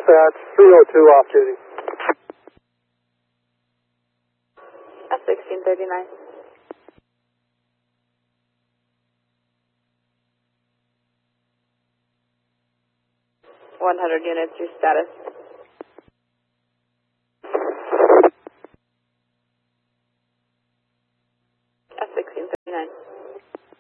Dispatch, 302 off duty. At 1639. 100 units, your status.